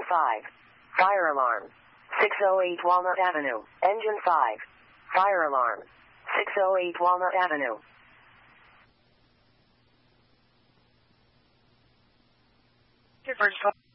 5. Fire alarm. 608 Walnut Avenue. Engine 5. Fire alarm. 608 Walnut Avenue. Your first call.